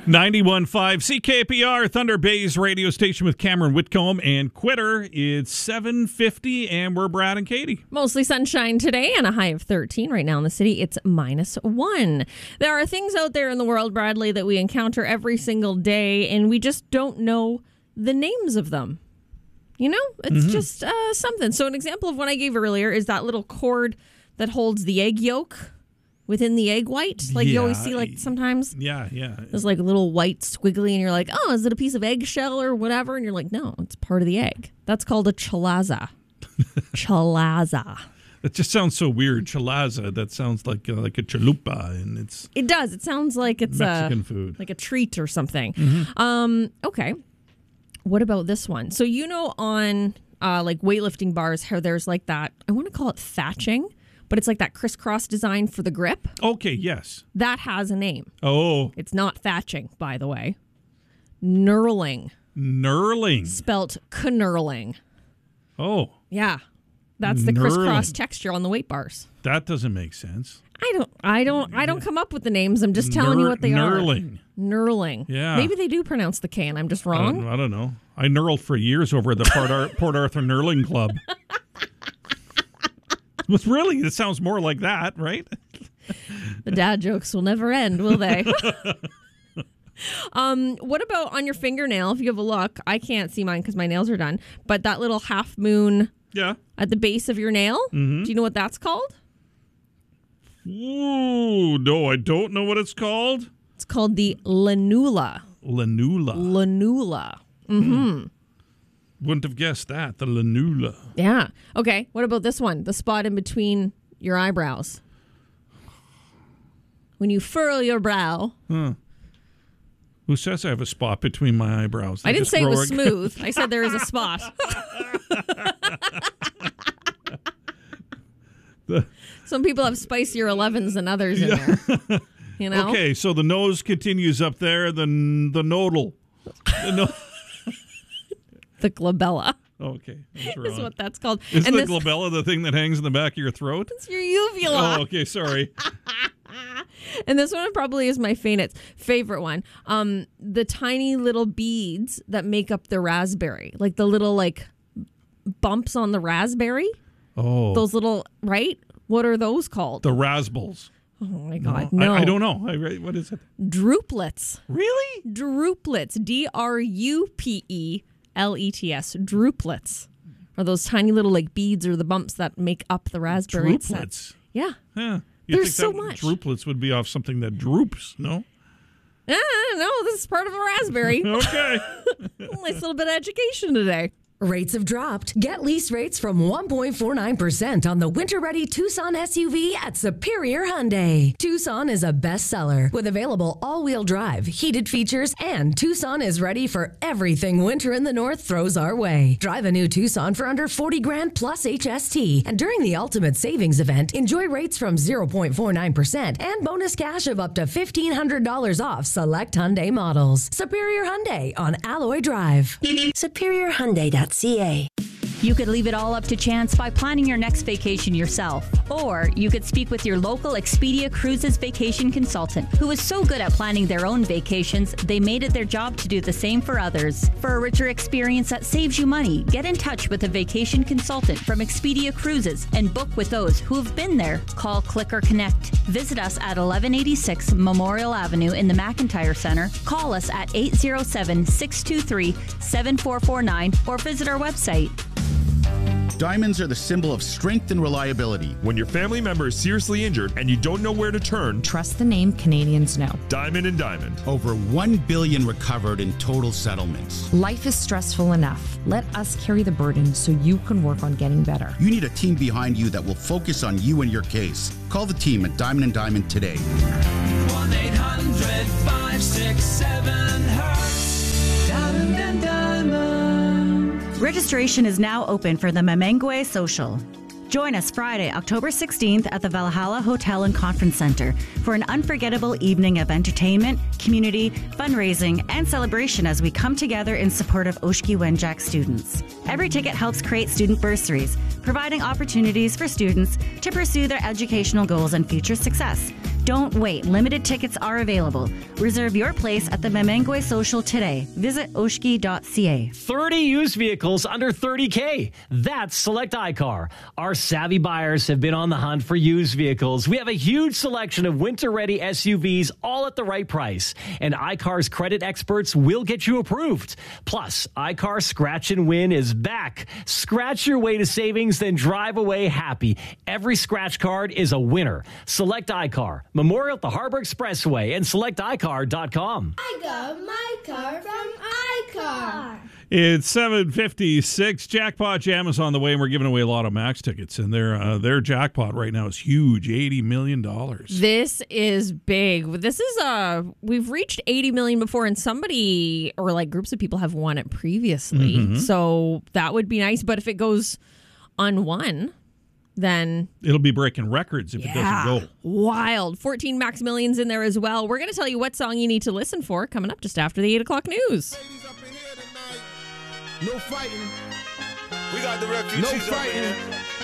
91.5 CKPR, Thunder Bay's radio station with Cameron Whitcomb and Quitter. It's 7:50 and we're Brad and Katie. Mostly sunshine today and a high of 13. Right now in the city, it's -1. There are things out there in the world, Bradley, that we encounter every single day, and we just don't know the names of them. You know, it's just something. So an example of what I gave earlier is that little cord that holds the egg yolk within the egg white. Like you always see, like sometimes. Yeah. There's like a little white squiggly, and you're like, oh, is it a piece of eggshell or whatever? And you're like, no, it's part of the egg. That's called a chalaza. Chalaza. That just sounds so weird. Chalaza. That sounds like a chalupa, and It does. It sounds like it's Mexican food, like a treat or something. Okay. What about this one? So you know, on like weightlifting bars, how there's like that. I want to call it thatching. But it's like that crisscross design for the grip. Okay, yes. That has a name. Oh. It's not thatching, by the way. Knurling. Knurling. Spelt knurling. Oh. Yeah. That's the crisscross texture on the weight bars. That doesn't make sense. I don't come up with the names. I'm just telling you what they knurling. are. Knurling. Yeah. Maybe they do pronounce the K and I'm just wrong. I don't know. I knurled for years over at the Port Arthur Knurling Club. Really, it sounds more like that, right? The dad jokes will never end, will they? What about on your fingernail? If you have a look, I can't see mine because my nails are done. But that little half moon at the base of your nail, do you know what that's called? Ooh, no, I don't know what it's called. It's called the lanula. Lanula. Mm-hmm. Wouldn't have guessed that, the lanula. Yeah. Okay, what about this one? The spot in between your eyebrows. When you furrow your brow. Who says I have a spot between my eyebrows? I didn't say it was smooth. I said there is a spot. Some people have spicier 11s than others in there. You know? Okay, so the nose continues up there, the nodal. The glabella. Okay, that's wrong. Is what that's called. Isn't the glabella the thing that hangs in the back of your throat? It's your uvula. Oh, okay, sorry. And this one probably is my favorite one. The tiny little beads that make up the raspberry. Like the little bumps on the raspberry. Oh. Those little, right? What are those called? The raspbles. Oh, my God. No. I don't know. What is it? Drooplets. Really? Drooplets. Drupelets. Drooplets. Are those tiny little beads or the bumps that make up the raspberry? Drooplets. Yeah. Yeah. There's so much. Drooplets would be off something that droops, no? No, this is part of a raspberry. Okay. Nice little bit of education today. Rates have dropped. Get lease rates from 1.49% on the winter-ready Tucson SUV at Superior Hyundai. Tucson is a bestseller with available all-wheel drive, heated features, and Tucson is ready for everything winter in the north throws our way. Drive a new Tucson for under $40,000 plus HST. And during the Ultimate Savings event, enjoy rates from 0.49% and bonus cash of up to $1,500 off select Hyundai models. Superior Hyundai on Alloy Drive. SuperiorHyundai.ca. You could leave it all up to chance by planning your next vacation yourself. Or you could speak with your local Expedia Cruises vacation consultant, who is so good at planning their own vacations, they made it their job to do the same for others. For a richer experience that saves you money, get in touch with a vacation consultant from Expedia Cruises and book with those who have been there. Call, click, or connect. Visit us at 1186 Memorial Avenue in the McIntyre Center. Call us at 807-623-7449 or visit our website. Diamonds are the symbol of strength and reliability. When your family member is seriously injured and you don't know where to turn, trust the name Canadians know. Diamond and Diamond. Over $1 billion recovered in total settlements. Life is stressful enough. Let us carry the burden so you can work on getting better. You need a team behind you that will focus on you and your case. Call the team at Diamond and Diamond today. 1-800-567-HURTS. Diamond and Diamond. Registration is now open for the Memengwe Social. Join us Friday, October 16th at the Valhalla Hotel and Conference Center for an unforgettable evening of entertainment, community, fundraising, and celebration as we come together in support of Oshki Wenjack students. Every ticket helps create student bursaries, providing opportunities for students to pursue their educational goals and future success. Don't wait. Limited tickets are available. Reserve your place at the Memengwe Social today. Visit oshki.ca. 30 used vehicles under $30K. That's Select iCar. Our savvy buyers have been on the hunt for used vehicles. We have a huge selection of winter-ready SUVs, all at the right price. And iCar's credit experts will get you approved. Plus, iCar Scratch and Win is back. Scratch your way to savings, then drive away happy. Every scratch card is a winner. Select iCar. Memorial at the Harbor Expressway and selecticar.com. I got my car from iCar. It's 7:56. Jackpot Jam is on the way, and we're giving away a lot of Max tickets. And their jackpot right now is huge, $80 million. This is big. This is we've reached 80 million before, and somebody or like groups of people have won it previously. Mm-hmm. So that would be nice. But if it goes unwon, then it'll be breaking records if it doesn't go. Wild. 14 Max Millions in there as well. We're going to tell you what song you need to listen for coming up just after the 8 o'clock news. No fighting. We got the refugees. No fighting.